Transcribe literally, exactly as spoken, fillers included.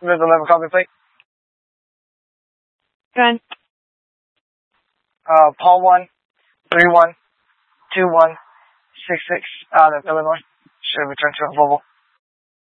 There's eleven copy plate. Good. Uh, Paul one, three one, two one, six six out of Illinois. Should return to a Volvo.